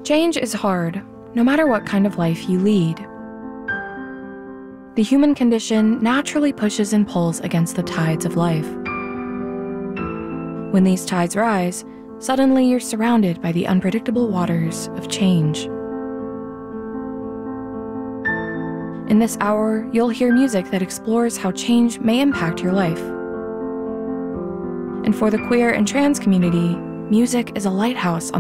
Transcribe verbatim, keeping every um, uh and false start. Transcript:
Change is hard, no matter what kind of life you lead. The human condition naturally pushes and pulls against the tides of life. When these tides rise, suddenly you're surrounded by the unpredictable waters of change. In this hour, you'll hear music that explores how change may impact your life. And for the queer and trans community, music is a lighthouse on